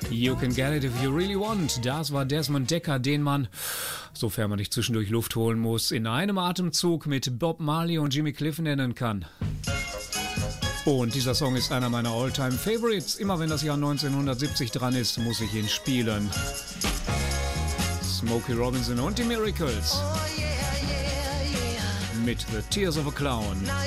You can get it if you really want. Das war Desmond Dekker, den man, sofern man nicht zwischendurch Luft holen muss, in einem Atemzug mit Bob Marley und Jimmy Cliff nennen kann. Und dieser Song ist einer meiner All-Time-Favorites. Immer wenn das Jahr 1970 dran ist, muss ich ihn spielen. Smokey Robinson und die Miracles. Mit The Tears of a Clown.